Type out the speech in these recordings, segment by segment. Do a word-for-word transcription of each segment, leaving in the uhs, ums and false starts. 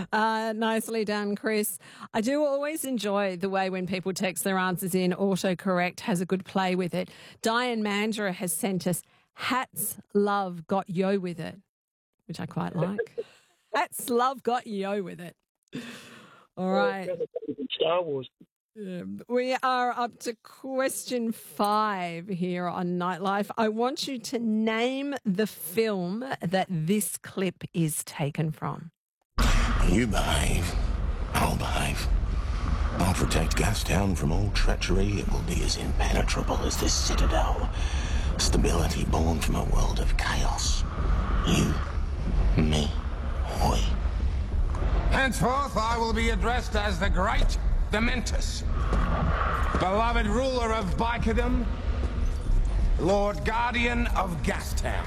Uh, nicely done, Chris. I do always enjoy the way when people text their answers in, autocorrect has a good play with it. Diane Mandra has sent us Hats Love Got Yo with it, which I quite like. Hats Love Got Yo with it. All right. Star Wars. Um, we are up to question five here on Nightlife. I want you to name the film that this clip is taken from. You behave, I'll behave. I'll protect Gastown from all treachery. It will be as impenetrable as this citadel. Stability born from a world of chaos. You, me, we. Henceforth, I will be addressed as the Great Dementus, beloved ruler of Bicodum, Lord Guardian of Gastown.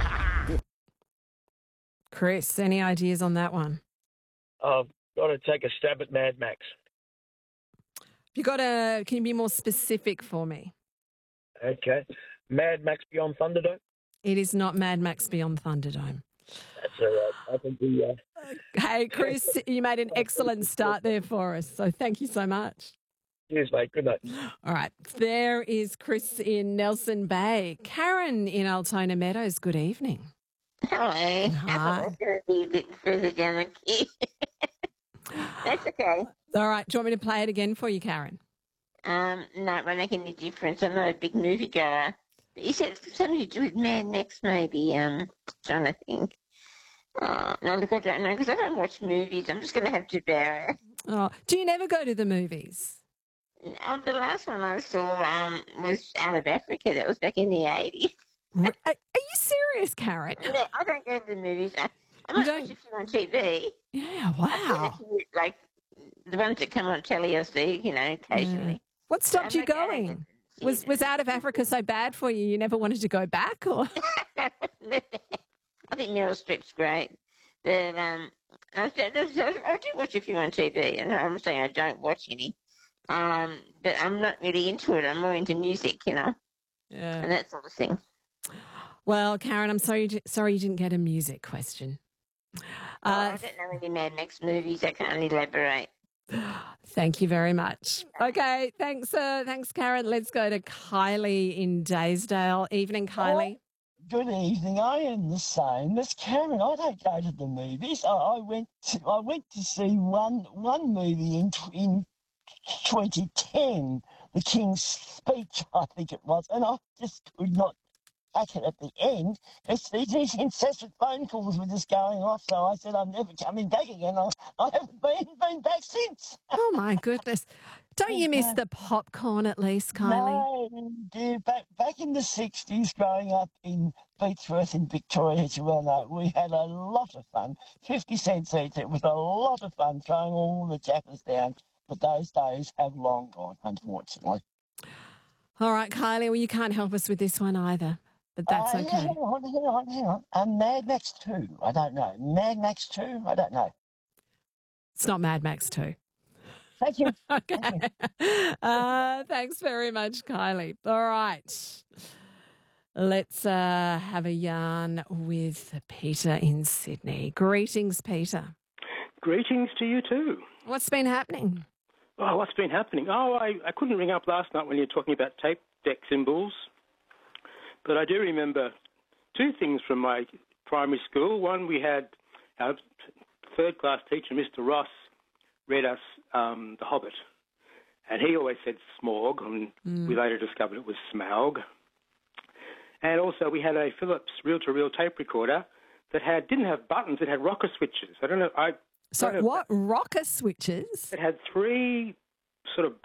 Chris, any ideas on that one? I've got to take a stab at Mad Max. You got to, can you be more specific for me? Okay. Mad Max Beyond Thunderdome? It is not Mad Max Beyond Thunderdome. That's all right. I think we... Uh... Hey, Chris, you made an excellent start there for us, so thank you so much. Cheers, mate. Good night. All right. There is Chris in Nelson Bay. Karen in Altona Meadows, good evening. Hello. Hi. I was going to be a bit further down the queue. That's okay. All right. Do you want me to play it again for you, Karen? Um, no, it won't make any difference. I'm not a big movie goer. But you said something to do with Mad Max, maybe. Um, trying to think. Oh, no, look, I don't know, because I don't watch movies. I'm just going to have to bear it. Oh, do you never go to the movies? Oh, the last one I saw um, was Out of Africa. That was back in the eighties. Are, are you serious, Karen? Yeah, I don't go to the movies. I, I might watch a few on T V. Yeah, wow. Like the ones that come on telly, I see, you know, occasionally. Yeah. What stopped you going? Was was Out of Africa so bad for you? You never wanted to go back, or? I think Meryl Streep's great, but um, I, I do watch a few on T V, and I'm saying I don't watch any. Um, but I'm not really into it. I'm more into music, you know, yeah, and that sort of thing. Well, Karen, I'm sorry. Sorry you didn't get a music question. Uh, oh, uh, I don't know any Mad Max movies. I can't elaborate. Thank you very much. Okay, thanks, uh, thanks, Karen. Let's go to Kylie in Daysdale. Evening, Kylie. Oh, good evening. I am the same as Karen. I don't go to the movies. I, I went to I went to see one one movie in in twenty ten, The King's Speech, I think it was, and I just could not back it at the end. It's these incessant phone calls were just going off, so I said I'm never coming back again. I, I haven't been been back since. Oh my goodness! Don't you miss the popcorn at least, Kylie? No, dear. Back back in the sixties, growing up in Beechworth in Victoria, as you well know, we had a lot of fun. Fifty cents each. It was a lot of fun throwing all the jackers down. But those days have long gone, unfortunately. All right, Kylie. Well, you can't help us with this one either. But that's uh, okay. Yeah, hang on, hang on, hang on. Um, Mad Max two, I don't know. Mad Max two, I don't know. It's not Mad Max two. Thank you. Okay. Thank you. Uh, thanks very much, Kylie. All right. Let's uh, have a yarn with Peter in Sydney. Greetings, Peter. Greetings to you too. What's been happening? Oh, what's been happening? Oh, I, I couldn't ring up last night when you were talking about tape deck symbols. But I do remember two things from my primary school. One, we had our third class teacher, Mister Ross, read us um, The Hobbit. And he always said Smorg, and mm. we later discovered it was Smaug. And also we had a Philips reel-to-reel tape recorder that had didn't have buttons, it had rocker switches. I don't know. I So don't know what? Rocker switches? It had three sort of